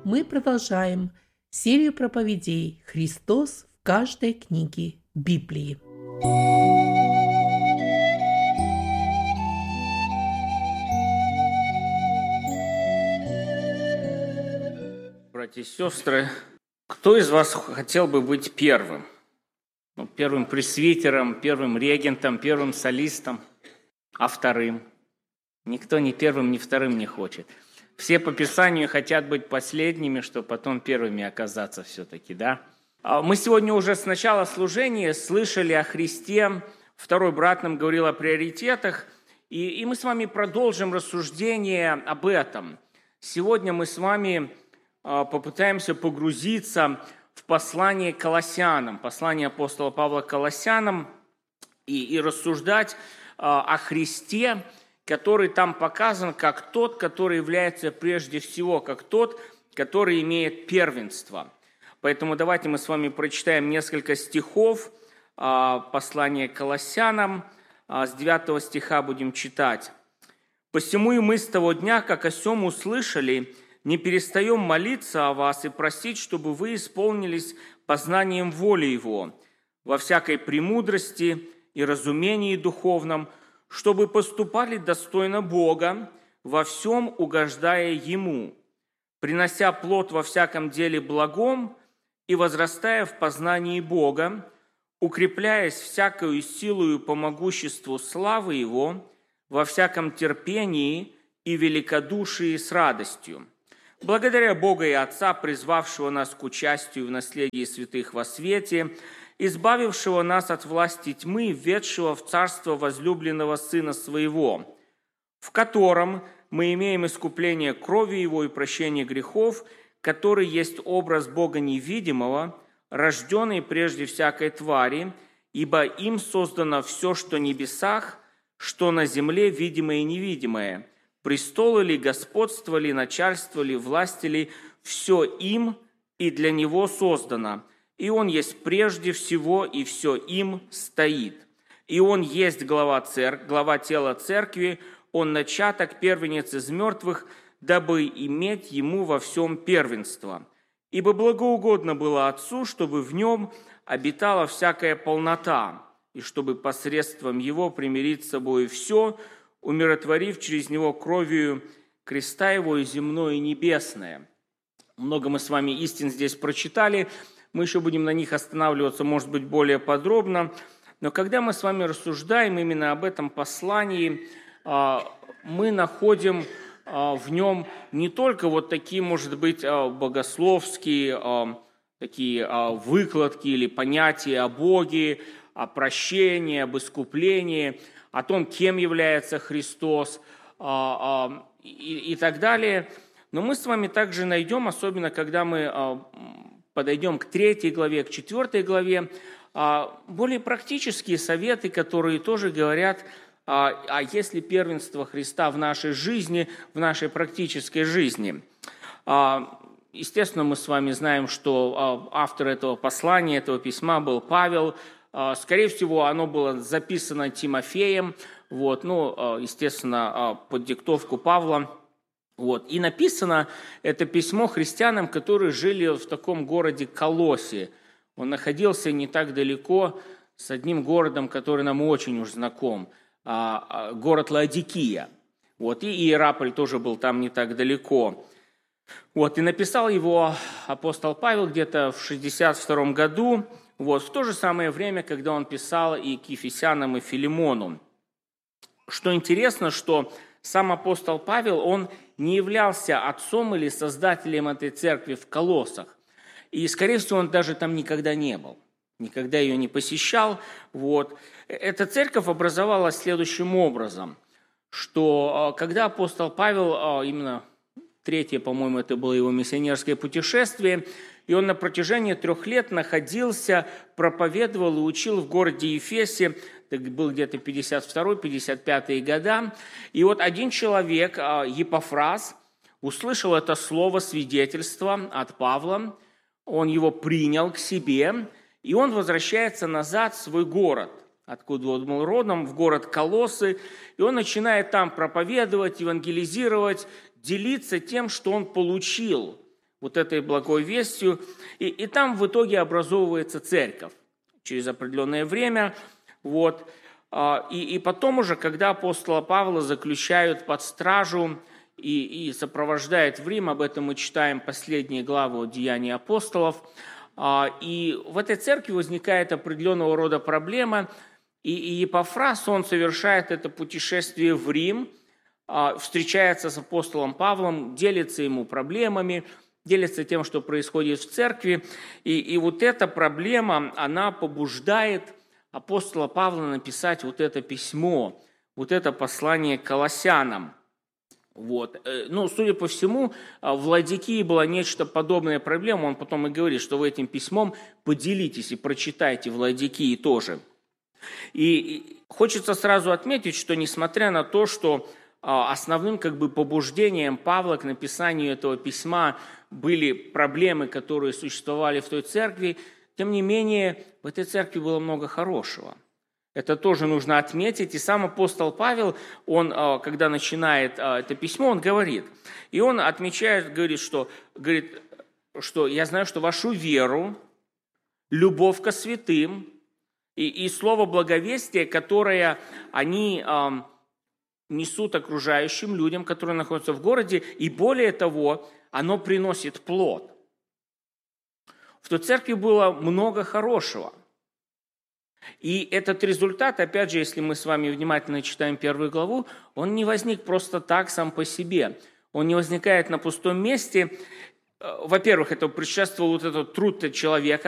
мы продолжаем серию проповедей «Христос в каждой книге Библии». Братья и сестры, кто из вас хотел бы быть первым? Первым пресвитером, первым регентом, первым солистом, а вторым? Никто ни первым, ни вторым не хочет. Все по Писанию хотят быть последними, чтобы потом первыми оказаться все-таки, да? Мы сегодня уже с начала служения слышали о Христе, второй брат нам говорил о приоритетах, и мы с вами продолжим рассуждение об этом. Сегодня мы с вами попытаемся погрузиться в послание к Колоссянам, послание апостола Павла к Колоссянам, и рассуждать о Христе, который там показан как тот, который является прежде всего, как тот, который имеет первенство. Поэтому давайте мы с вами прочитаем несколько стихов послания к Колоссянам. С 9 стиха будем читать. «Посему и мы с того дня, как о сем услышали, не перестаем молиться о вас и просить, чтобы вы исполнились познанием воли Его, во всякой премудрости и разумении духовном, чтобы поступали достойно Бога, во всем угождая Ему, принося плод во всяком деле благом и возрастая в познании Бога, укрепляясь всякою силою по могуществу славы Его, во всяком терпении и великодушии с радостью. Благодаря Бога и Отца, призвавшего нас к участию в наследии святых во свете, избавившего нас от власти тьмы, введшего в царство возлюбленного Сына Своего, в котором мы имеем искупление крови Его и прощение грехов, который есть образ Бога невидимого, рожденный прежде всякой твари, ибо им создано все, что в небесах, что на земле, видимое и невидимое, престолы ли, господство ли, начальство ли, власти ли, все им и для Него создано. И Он есть прежде всего, и все им стоит. И Он есть глава тела церкви, Он начаток, первенец из мертвых, дабы иметь Ему во всем первенство. Ибо благоугодно было Отцу, чтобы в Нем обитала всякая полнота, и чтобы посредством Его примирить с собой все, умиротворив через Него кровью креста Его и земное, и небесное». Много мы с вами истин здесь прочитали, мы еще будем на них останавливаться, может быть, более подробно. Но когда мы с вами рассуждаем именно об этом послании, мы находим в нем не только вот такие, может быть, богословские такие выкладки или понятия о Боге, о прощении, об искуплении, о том, кем является Христос и так далее. Но мы с вами также найдем, особенно когда мы подойдем к 3 главе, к 4 главе, более практические советы, которые тоже говорят, а есть ли первенство Христа в нашей жизни, в нашей практической жизни. Естественно, мы с вами знаем, что автор этого послания, этого письма был Павел. Скорее всего, оно было записано Тимофеем, естественно, под диктовку Павла. И написано это письмо христианам, которые жили в таком городе Колоссе. Он находился не так далеко с одним городом, который нам очень уж знаком, город Лаодикия. И Иераполь тоже был там не так далеко. И написал его апостол Павел где-то в 62 году, в то же самое время, когда он писал и к Ефесянам, и Филимону. Что интересно, что сам апостол Павел, он не являлся отцом или создателем этой церкви в Колоссах. И, скорее всего, он даже там никогда не был, никогда ее не посещал. Эта церковь образовалась следующим образом, что когда апостол Павел, именно 3, по-моему, это было его миссионерское путешествие, и он на протяжении 3 лет находился, проповедовал и учил в городе Ефесе, это был где-то 52-55 года. И один человек, Епафрас, услышал это слово свидетельство от Павла, он его принял к себе, и он возвращается назад в свой город, откуда он был родом, в город Колоссы, и он начинает там проповедовать, евангелизировать, делиться тем, что он получил вот этой благой вестью, и там в итоге образовывается церковь через определенное время. Вот. И потом уже, когда апостола Павла заключают под стражу и сопровождают в Рим, об этом мы читаем последние главы Деяний апостолов, и в этой церкви возникает определенного рода проблема, и Епафрас, он совершает это путешествие в Рим, встречается с апостолом Павлом, делится ему проблемами, делится тем, что происходит в церкви, и вот эта проблема, она побуждает апостола Павла написать вот это письмо, вот это послание к Колоссянам. Вот. Ну, судя по всему, в Ладикии была нечто подобная проблема. Он потом и говорит, что вы этим письмом поделитесь и прочитайте в Ладикии тоже. И хочется сразу отметить, что несмотря на то, что основным побуждением Павла к написанию этого письма были проблемы, которые существовали в той церкви, тем не менее в этой церкви было много хорошего. Это тоже нужно отметить. И сам апостол Павел, он, когда начинает это письмо, он говорит, и он отмечает, говорит, что я знаю, что вашу веру, любовь ко святым и слово благовестия, которое они несут окружающим людям, которые находятся в городе, и более того, оно приносит плод. В той церкви было много хорошего. И этот результат, опять же, если мы с вами внимательно читаем 1 главу, он не возник просто так сам по себе. Он не возникает на пустом месте. Во-первых, это предшествовал вот этот труд человека,